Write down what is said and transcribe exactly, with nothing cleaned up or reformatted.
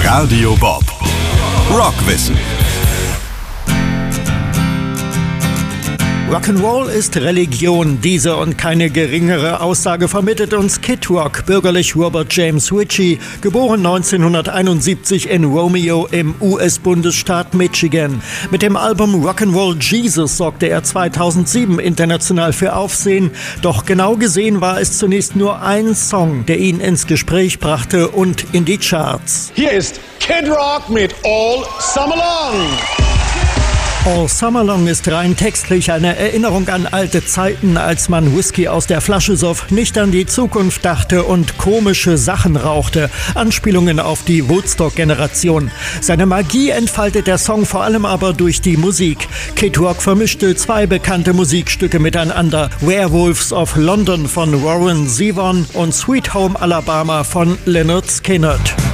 Radio Bob. Rockwissen. Rock'n'Roll ist Religion. Diese und keine geringere Aussage vermittelt uns Kid Rock, bürgerlich Robert James Ritchie, geboren neunzehnhunderteinundsiebzig in Romeo im U S-Bundesstaat Michigan. Mit dem Album Rock'n'Roll Jesus sorgte er zweitausendsieben international für Aufsehen. Doch genau gesehen war es zunächst nur ein Song, der ihn ins Gespräch brachte und in die Charts. Hier ist Kid Rock mit All Summer Long. All Summer Long ist rein textlich eine Erinnerung an alte Zeiten, als man Whisky aus der Flasche soff, nicht an die Zukunft dachte und komische Sachen rauchte. Anspielungen auf die Woodstock-Generation. Seine Magie entfaltet der Song vor allem aber durch die Musik. Kid Rock vermischte zwei bekannte Musikstücke miteinander. Werewolves of London von Warren Zevon und Sweet Home Alabama von Lynyrd Skynyrd.